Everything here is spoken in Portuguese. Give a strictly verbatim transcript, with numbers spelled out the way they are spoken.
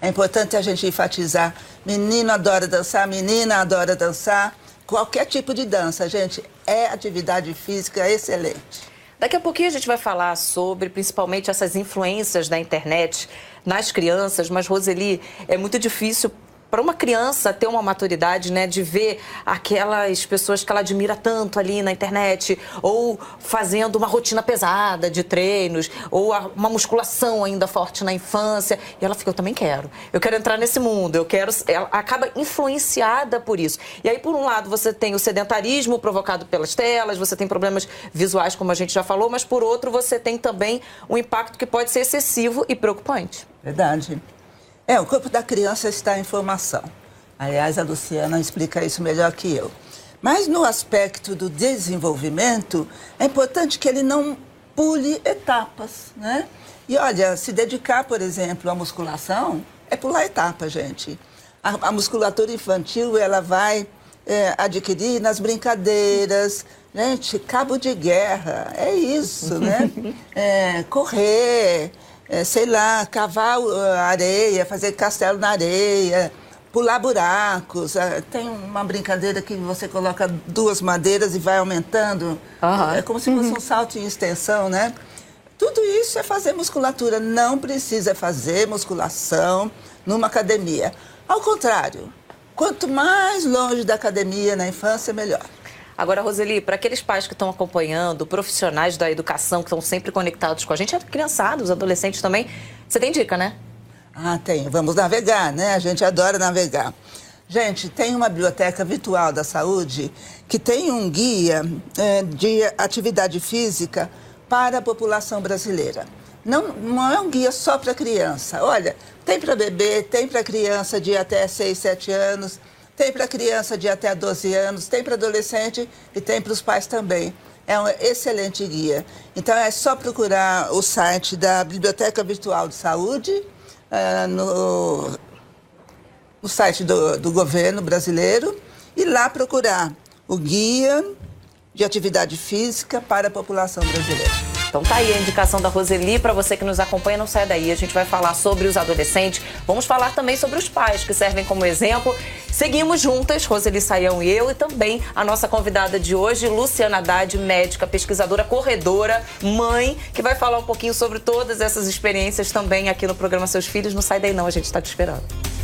É importante a gente enfatizar, menino adora dançar, menina adora dançar, qualquer tipo de dança, gente, é atividade física excelente. Daqui a pouquinho a gente vai falar sobre, principalmente, essas influências da internet nas crianças, mas, Roseli, é muito difícil para uma criança ter uma maturidade, né, de ver aquelas pessoas que ela admira tanto ali na internet, ou fazendo uma rotina pesada de treinos, ou uma musculação ainda forte na infância, e ela fica, eu também quero, eu quero entrar nesse mundo, eu quero, ela acaba influenciada por isso. E aí, por um lado, você tem o sedentarismo provocado pelas telas, você tem problemas visuais, como a gente já falou, mas por outro, você tem também um impacto que pode ser excessivo e preocupante. Verdade. É, o corpo da criança está em formação. Aliás, a Luciana explica isso melhor que eu. Mas no aspecto do desenvolvimento, é importante que ele não pule etapas, né? E olha, se dedicar, por exemplo, à musculação, é pular etapa, gente. A, a musculatura infantil, ela vai é, adquirir nas brincadeiras. Gente, cabo de guerra, é isso, né? É, correr... É, sei lá, cavar areia, fazer castelo na areia, pular buracos. Tem uma brincadeira que você coloca duas madeiras e vai aumentando. Uhum. É como se fosse um salto em extensão, né? Tudo isso é fazer musculatura. Não precisa fazer musculação numa academia. Ao contrário, quanto mais longe da academia na infância, melhor. Agora, Roseli, para aqueles pais que estão acompanhando, profissionais da educação que estão sempre conectados com a gente, a criançada, os adolescentes também, você tem dica, né? Ah, tem. Vamos navegar, né? A gente adora navegar. Gente, tem uma biblioteca virtual da saúde que tem um guia é, de atividade física para a população brasileira. Não, não é um guia só para criança. Olha, tem para bebê, tem para criança de até seis, sete anos... Tem para criança de até doze anos, tem para adolescente e tem para os pais também. É um excelente guia. Então, é só procurar o site da Biblioteca Virtual de Saúde, uh, no, no site do, do governo brasileiro, e lá procurar o guia de atividade física para a população brasileira. Então tá aí a indicação da Roseli, para você que nos acompanha, não sai daí. A gente vai falar sobre os adolescentes, vamos falar também sobre os pais que servem como exemplo. Seguimos juntas, Roseli Saião e eu, e também a nossa convidada de hoje, Luciana Haddad, médica, pesquisadora, corredora, mãe, que vai falar um pouquinho sobre todas essas experiências também aqui no programa Seus Filhos. Não sai daí não, a gente está te esperando.